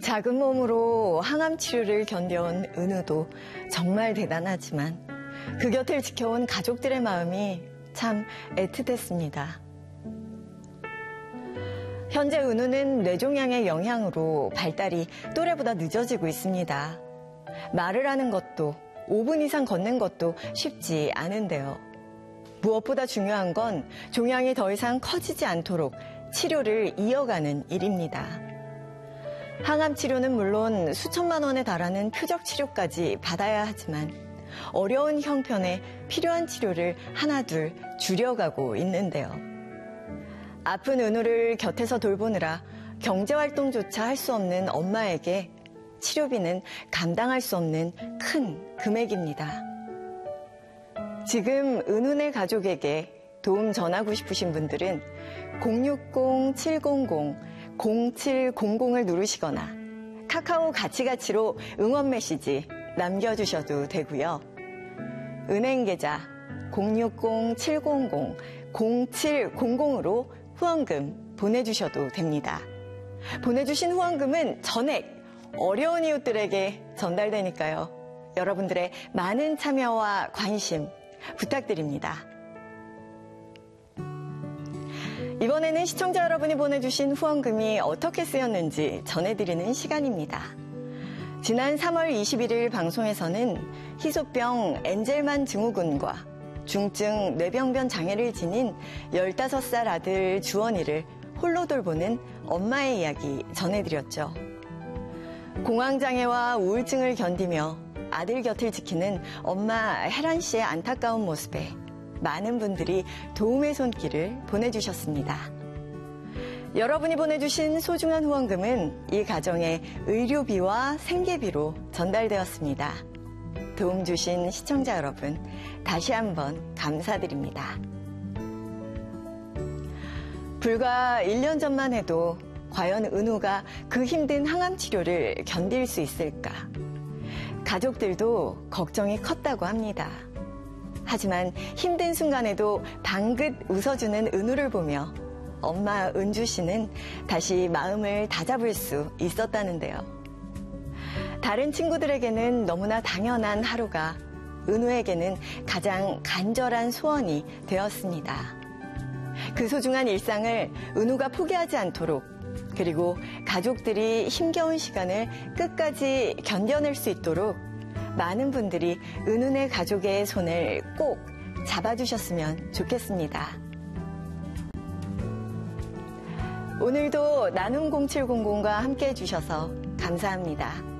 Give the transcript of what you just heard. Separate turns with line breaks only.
작은 몸으로 항암 치료를 견뎌온 은우도 정말 대단하지만 그 곁을 지켜온 가족들의 마음이 참 애틋했습니다. 현재 은우는 뇌종양의 영향으로 발달이 또래보다 늦어지고 있습니다. 말을 하는 것도 5분 이상 걷는 것도 쉽지 않은데요. 무엇보다 중요한 건 종양이 더 이상 커지지 않도록 치료를 이어가는 일입니다. 항암 치료는 물론 수천만 원에 달하는 표적 치료까지 받아야 하지만 어려운 형편에 필요한 치료를 하나둘 줄여가고 있는데요. 아픈 은우를 곁에서 돌보느라 경제활동조차 할 수 없는 엄마에게 치료비는 감당할 수 없는 큰 금액입니다. 지금 은우네 가족에게 도움 전하고 싶으신 분들은 060-700-0700을 누르시거나 카카오 가치가치로 응원 메시지 남겨주셔도 되고요. 은행 계좌 060-700-0700으로 후원금 보내주셔도 됩니다. 보내주신 후원금은 전액 어려운 이웃들에게 전달되니까요. 여러분들의 많은 참여와 관심 부탁드립니다. 이번에는 시청자 여러분이 보내주신 후원금이 어떻게 쓰였는지 전해드리는 시간입니다. 지난 3월 21일 방송에서는 희소병 엔젤만 증후군과 중증 뇌병변 장애를 지닌 15살 아들 주원이를 홀로 돌보는 엄마의 이야기 전해드렸죠. 공황장애와 우울증을 견디며 아들 곁을 지키는 엄마 혜란 씨의 안타까운 모습에 많은 분들이 도움의 손길을 보내주셨습니다. 여러분이 보내주신 소중한 후원금은 이 가정의 의료비와 생계비로 전달되었습니다. 도움 주신 시청자 여러분, 다시 한번 감사드립니다. 불과 1년 전만 해도 과연 은우가 그 힘든 항암 치료를 견딜 수 있을까? 가족들도 걱정이 컸다고 합니다. 하지만 힘든 순간에도 방긋 웃어주는 은우를 보며 엄마 은주 씨는 다시 마음을 다잡을 수 있었다는데요. 다른 친구들에게는 너무나 당연한 하루가 은우에게는 가장 간절한 소원이 되었습니다. 그 소중한 일상을 은우가 포기하지 않도록, 그리고 가족들이 힘겨운 시간을 끝까지 견뎌낼 수 있도록 많은 분들이 은우네 가족의 손을 꼭 잡아주셨으면 좋겠습니다. 오늘도 나눔 0700과 함께 해주셔서 감사합니다.